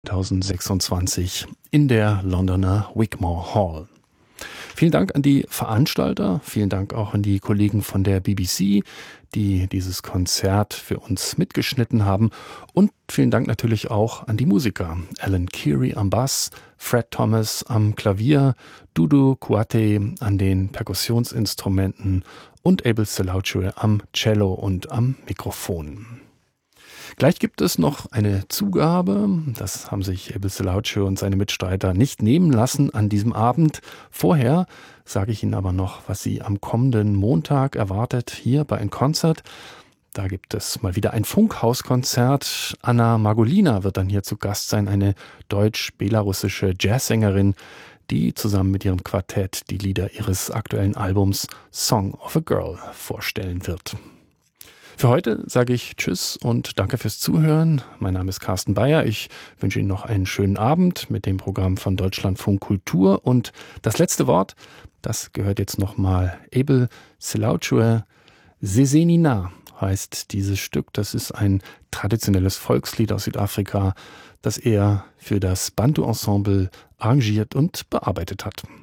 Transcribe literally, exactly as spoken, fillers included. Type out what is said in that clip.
zweitausendsechsundzwanzig in der Londoner Wigmore Hall. Vielen Dank an die Veranstalter, vielen Dank auch an die Kollegen von der B B C, die dieses Konzert für uns mitgeschnitten haben, und vielen Dank natürlich auch an die Musiker. Alan Keary am Bass, Fred Thomas am Klavier, Dudu Kouate an den Perkussionsinstrumenten und Abel Selauchue am Cello und am Mikrofon. Gleich gibt es noch eine Zugabe, das haben sich Abel Selauchue und seine Mitstreiter nicht nehmen lassen an diesem Abend. Vorher sage ich Ihnen aber noch, was Sie am kommenden Montag erwartet hier bei In Concert. Da gibt es mal wieder ein Funkhauskonzert. Anna Margolina wird dann hier zu Gast sein, eine deutsch-belarussische Jazzsängerin, die zusammen mit ihrem Quartett die Lieder ihres aktuellen Albums Song of a Girl vorstellen wird. Für heute sage ich Tschüss und danke fürs Zuhören. Mein Name ist Carsten Beyer. Ich wünsche Ihnen noch einen schönen Abend mit dem Programm von Deutschlandfunk Kultur. Und das letzte Wort, das gehört jetzt nochmal Abel Selauchue. Sesenina heißt dieses Stück. Das ist ein traditionelles Volkslied aus Südafrika, das er für das Bantu-Ensemble arrangiert und bearbeitet hat.